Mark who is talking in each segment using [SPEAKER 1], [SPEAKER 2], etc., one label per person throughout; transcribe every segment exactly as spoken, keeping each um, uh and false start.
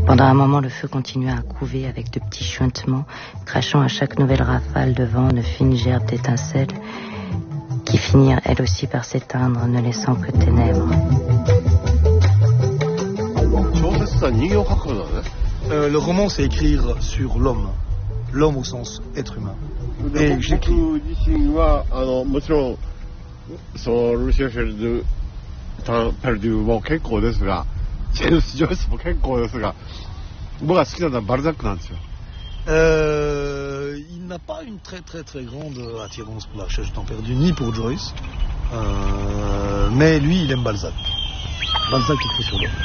[SPEAKER 1] Pendant un moment, le feu continua à couver avec de petits chuintements, crachant à chaque nouvelle rafale de vent de fines gerbes d'étincelles qui finirent elles aussi par s'éteindre, ne laissant que ténèbres.
[SPEAKER 2] Euh, le roman, c'est écrire sur l'homme, l'homme au sens être humain. Et j'écris. Euh, il n'a pas une très très très grande attirance pour la recherche du temps perdu, ni pour Joyce. Euh, mais lui, il aime Balzac. Balzac écrit sur l'homme.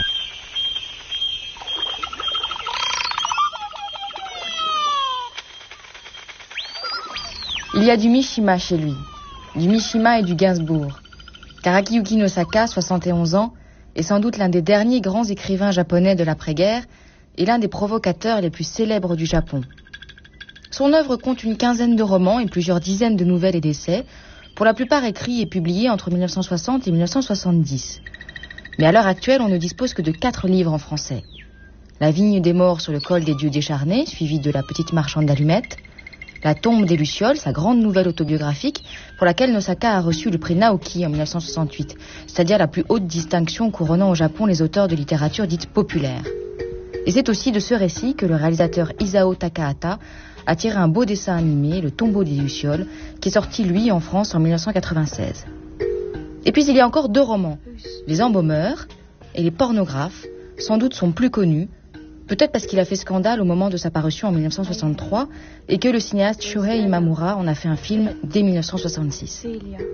[SPEAKER 3] Il y a du Mishima chez lui, du Mishima et du Gainsbourg. Car Akiyuki Nosaka, soixante et onze ans, est sans doute l'un des derniers grands écrivains japonais de l'après-guerre et l'un des provocateurs les plus célèbres du Japon. Son œuvre compte une quinzaine de romans et plusieurs dizaines de nouvelles et d'essais, pour la plupart écrits et publiés entre mille neuf cent soixante et mille neuf cent soixante-dix. Mais à l'heure actuelle, on ne dispose que de quatre livres en français. La vigne des morts sur le col des dieux décharnés, suivie de La petite marchande d'allumettes, La tombe des Lucioles, sa grande nouvelle autobiographique, pour laquelle Nosaka a reçu le prix Naoki en mille neuf cent soixante-huit, c'est-à-dire la plus haute distinction couronnant au Japon les auteurs de littérature dite populaire. Et c'est aussi de ce récit que le réalisateur Isao Takahata a tiré un beau dessin animé, Le tombeau des Lucioles, qui est sorti, lui, en France en mille neuf cent quatre-vingt-seize. Et puis il y a encore deux romans, Les Embaumeurs et Les Pornographes, sans doute sont plus connus, peut-être parce qu'il a fait scandale au moment de sa parution en mille neuf cent soixante-trois et que le cinéaste Shohei Imamura en a fait un film dès mille neuf cent soixante-six.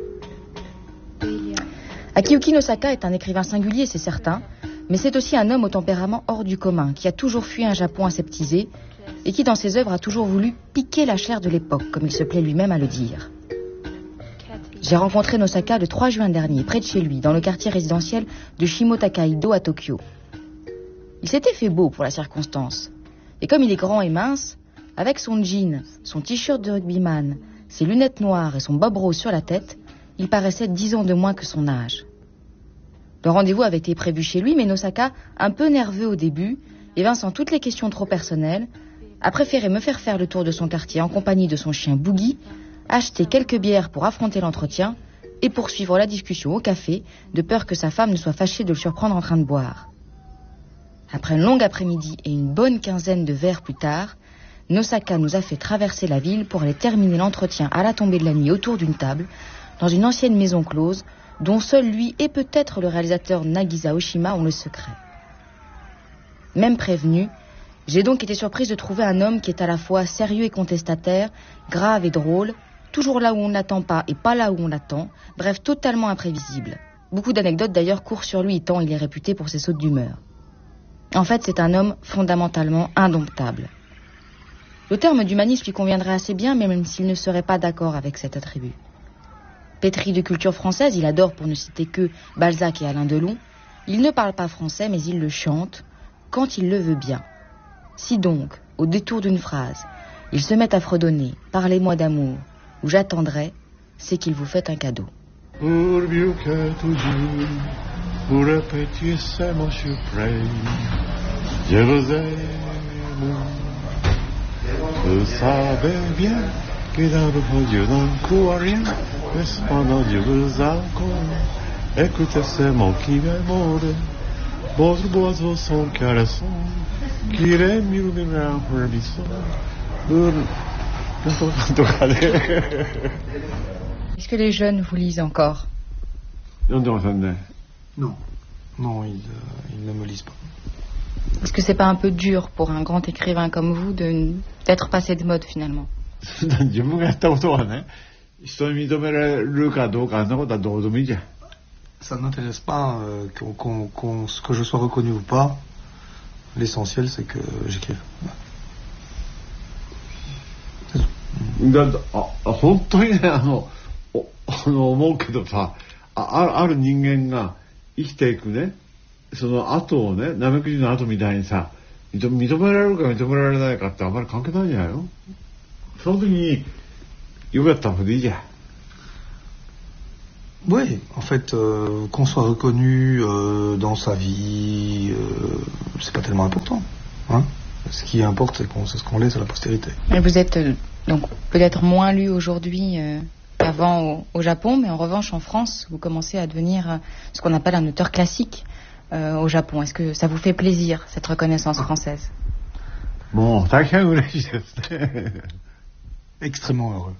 [SPEAKER 3] Akiyuki Nosaka est un écrivain singulier, c'est certain, mais c'est aussi un homme au tempérament hors du commun, qui a toujours fui un Japon aseptisé et qui, dans ses œuvres, a toujours voulu piquer la chair de l'époque, comme il se plaît lui-même à le dire. J'ai rencontré Nosaka le trois juin dernier, près de chez lui, dans le quartier résidentiel de Shimotakaido à Tokyo. Il s'était fait beau pour la circonstance. Et comme il est grand et mince, avec son jean, son t-shirt de rugbyman, ses lunettes noires et son bob rose sur la tête, il paraissait dix ans de moins que son âge. Le rendez-vous avait été prévu chez lui, mais Nosaka, un peu nerveux au début, et vinçant toutes les questions trop personnelles, a préféré me faire faire le tour de son quartier en compagnie de son chien Boogie, acheter quelques bières pour affronter l'entretien et poursuivre la discussion au café, de peur que sa femme ne soit fâchée de le surprendre en train de boire. Après une longue après-midi et une bonne quinzaine de verres plus tard, Nosaka nous a fait traverser la ville pour aller terminer l'entretien à la tombée de la nuit autour d'une table, dans une ancienne maison close, dont seul lui et peut-être le réalisateur Nagisa Oshima ont le secret. Même prévenu, j'ai donc été surprise de trouver un homme qui est à la fois sérieux et contestataire, grave et drôle, toujours là où on ne l'attend pas et pas là où on l'attend, bref, totalement imprévisible. Beaucoup d'anecdotes d'ailleurs courent sur lui tant il est réputé pour ses sautes d'humeur. En fait, c'est un homme fondamentalement indomptable. Le terme d'humaniste lui conviendrait assez bien, même s'il ne serait pas d'accord avec cet attribut. Pétri de culture française, il adore, pour ne citer que Balzac et Alain Delon. Il ne parle pas français, mais il le chante, quand il le veut bien. Si donc, au détour d'une phrase, il se met à fredonner « Parlez-moi d'amour » ou « J'attendrai », c'est qu'il vous fait un cadeau.
[SPEAKER 4] Pour mieux que toujours, pour répéter ces mots suprêmes, je vous aime. Vous savez bien que dans le fond Dieu n'en court rien, mais cependant Dieu vous accorde. Écoutez ces mots qui m'émordent, votre oiseaux sont caressants, qui m'illuminera un ruisseau.
[SPEAKER 3] Est-ce que les jeunes vous lisent encore?
[SPEAKER 2] Non, non, ils, euh, ils ne me lisent pas.
[SPEAKER 3] Est-ce que c'est pas un peu dur pour un grand écrivain comme vous de, d'être passé de mode finalement?
[SPEAKER 2] Ça n'intéresse pas euh, qu'on, qu'on, qu'on, que je sois reconnu ou pas. L'essentiel, c'est que j'écrive. C'est tout.
[SPEAKER 4] あ、本当にね、あの、あの思うけどさ、あ、ある人間が生きていくね、その後をね、ナメクジの後みたいにさ、認められるか認められないかってあんまり関係ないんじゃないの？その時によかったのでいいじゃん。
[SPEAKER 2] Oui, en fait, euh, qu'on soit reconnu euh, dans sa vie, euh, c'est pas tellement important. Hein, ce qui importe, c'est qu'on, c'est ce qu'on laisse à la postérité.
[SPEAKER 3] Et vous êtes euh, donc peut-être moins lu aujourd'hui euh, qu'avant au, au Japon, mais en revanche en France, vous commencez à devenir euh, ce qu'on appelle un auteur classique euh, au Japon. Est-ce que ça vous fait plaisir, cette reconnaissance française?
[SPEAKER 4] Bon, taquin ou les
[SPEAKER 2] Extrêmement heureux.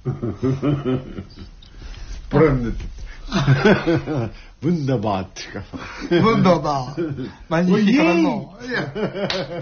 [SPEAKER 4] Wunderbar.
[SPEAKER 2] Wunderbar. Magnifique en allemand.